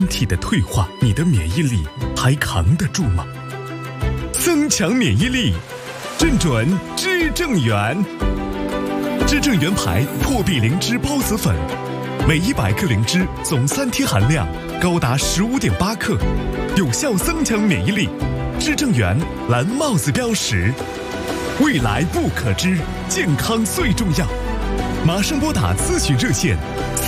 身体的退化，你的免疫力还扛得住吗？增强免疫力，正准知正元。知正元牌破壁灵芝孢子粉，每100克灵芝总3天含量高达15.8克，有效增强免疫力。知正元蓝帽子标识，未来不可知，健康最重要。马上拨打咨询热线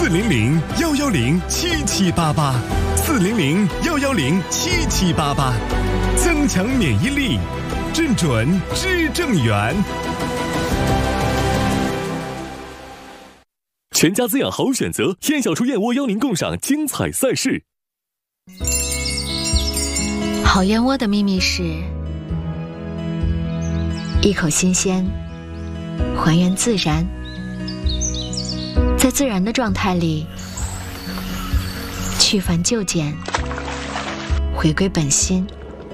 400-110-7788，400-110-7788，增强免疫力，正准知正元。 全家滋养好选择，燕小厨燕窝邀您共赏精彩赛事。 好燕窝的秘密是一口新鲜，还原自然，在自然的状态里去繁就简，回归本心，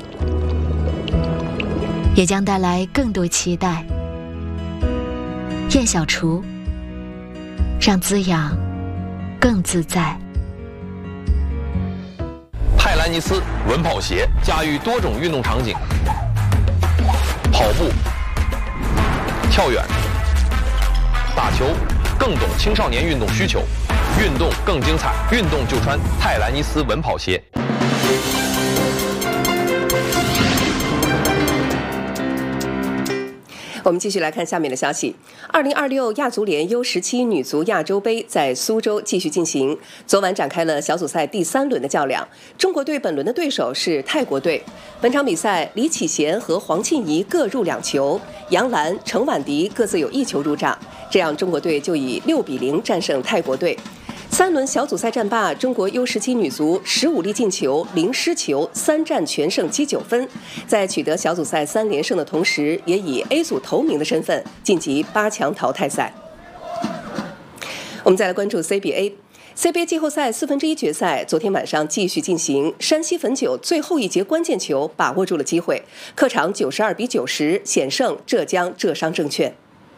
也将带来更多期待。燕小厨，让滋养更自在。 泰兰尼斯稳跑鞋驾驭多种运动场景，跑步、跳远、打球，更懂青少年运动需求，运动更精彩，运动就穿泰兰尼斯稳跑鞋。 我们继续来看下面的消息。2026亚足联 U17 女足亚洲杯在苏州继续进行，昨晚展开了小组赛第3轮的较量。中国队本轮的对手是泰国队。本场比赛，李启贤和黄庆怡各入2球，杨澜、程婉迪各自有1球入账，这样中国队就以6-0战胜泰国队。3轮小组赛战罢，中国 U17 女足15粒进球，0失球，3战全胜积9分，在取得小组赛3连胜的同时，也以 A 组头名的身份晋级8强淘汰赛。我们再来关注 CBA。CBA 季后赛1/4决赛昨天晚上继续进行，山西汾酒最后一节关键球把握住了机会，客场92-90险胜浙江浙商证券。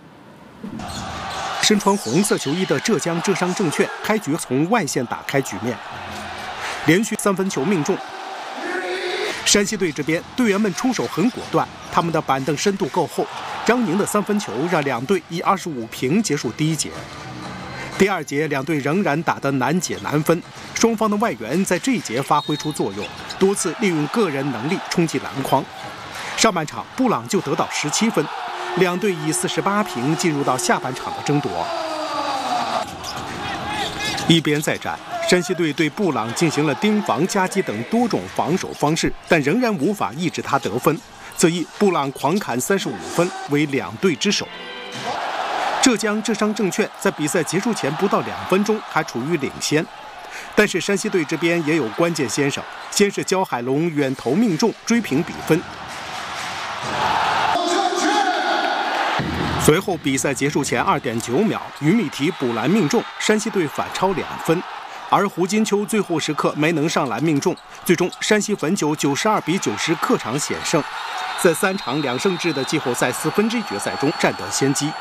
身穿红色球衣的浙江浙商证券开局从外线打开局面，连续3分球命中。山西队这边队员们出手很果断，他们的板凳深度够厚，张宁的3分球让两队以25平结束第1节。第2节两队仍然打得难解难分，双方的外援在这一节发挥出作用，多次利用个人能力冲击篮筐。上半场布朗就得到17分，两队以48平进入到下半场的争夺。一边再战，山西队对布朗进行了盯防、夹击等多种防守方式，但仍然无法抑制他得分。此役布朗狂砍35分，为两队之首。浙江浙商证券在比赛结束前不到2分钟还处于领先，但是山西队这边也有关键先生，先是焦海龙远投命中追平比分。随后比赛结束前2.9秒，于米提补篮命中，山西队反超2分，而胡金秋最后时刻没能上篮命中，最终山西汾酒92-90客场险胜，在3场2胜制的季后赛1/4决赛中占得先机。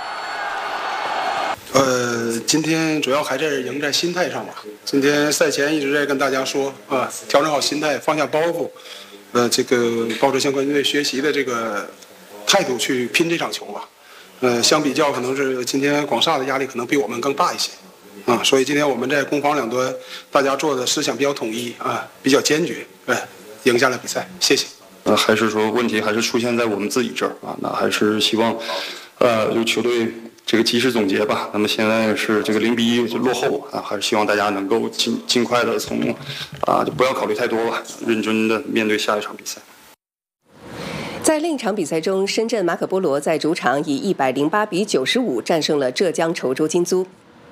今天主要还是赢在心态上吧。今天赛前一直在跟大家说调整好心态，放下包袱，这个抱着向冠军队学习的这个态度去拼这场球吧。相比较可能是今天广厦的压力可能比我们更大一些所以今天我们在攻防两端大家做的思想比较统一比较坚决，赢下了比赛。谢谢。 还是说问题还是出现在我们自己这儿那还是希望就球队这个及时总结吧。那么现在是这个0-1就落后还是希望大家能够尽快的从就不要考虑太多吧，认真的面对下一场比赛。 在另一场比赛中，深圳马可波罗在主场以108-95战胜了浙江稠州金租。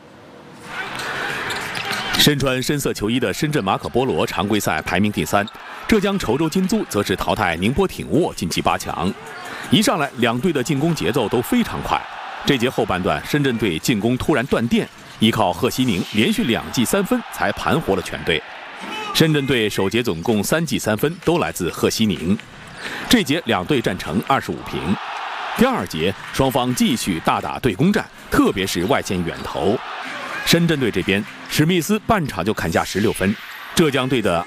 身穿深色球衣的深圳马可波罗常规赛排名第3，浙江稠州金租则是淘汰宁波挺沃晋级8强。一上来两队的进攻节奏都非常快，这节后半段深圳队进攻突然断电，依靠贺西宁连续2记3分才盘活了全队。深圳队首节总共3记3分都来自贺西宁。这节两队战成25平。第2节双方继续大打对攻战，特别是外线远投。深圳队这边史密斯半场就砍下16分， 浙江队的